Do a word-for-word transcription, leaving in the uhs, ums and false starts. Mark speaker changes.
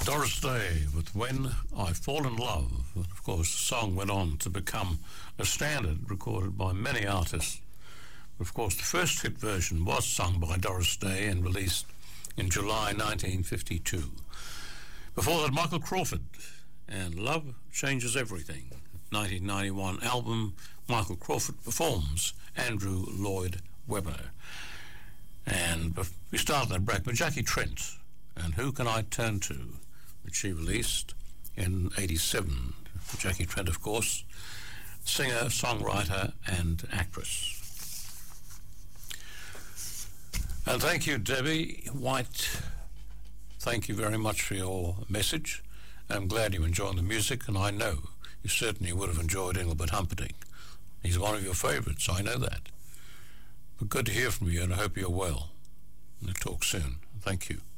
Speaker 1: Doris Day with When I Fall in Love. And of course, the song went on to become a standard recorded by many artists. Of course, the first hit version was sung by Doris Day and released in July nineteen fifty-two. Before that, Michael Crawford and Love Changes Everything. nineteen ninety-one album, Michael Crawford performs Andrew Lloyd Webber. And we started that break with Jackie Trent and Who Can I Turn To, which she released in eighty-seven. Jackie Trent, of course, singer, songwriter, and actress. And thank you, Debbie White. Thank you very much for your message. I'm glad you enjoyed the music, and I know you certainly would have enjoyed Engelbert Humperdinck. He's one of your favourites, I know that. But good to hear from you, and I hope you're well. We'll talk soon. Thank you.